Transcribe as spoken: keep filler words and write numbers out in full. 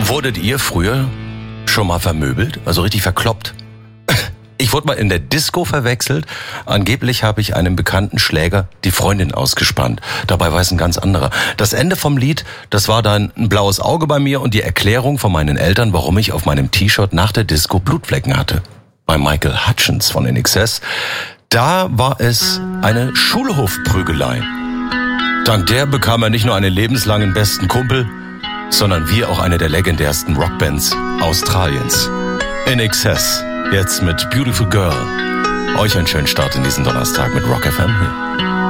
Wurdet ihr früher schon mal vermöbelt? Also richtig verkloppt? Ich wurde mal in der Disco verwechselt. Angeblich habe ich einem bekannten Schläger die Freundin ausgespannt. Dabei war es ein ganz anderer. Das Ende vom Lied, das war dann ein blaues Auge bei mir und die Erklärung von meinen Eltern, warum ich auf meinem T-Shirt nach der Disco Blutflecken hatte. Bei Michael Hutchence von I N X S, da war es eine Schulhofprügelei. Dank der bekam er nicht nur einen lebenslangen besten Kumpel, sondern wie auch eine der legendärsten Rockbands Australiens. I N X S, jetzt mit Beautiful Girl. Euch einen schönen Start in diesen Donnerstag mit Rock F M hier.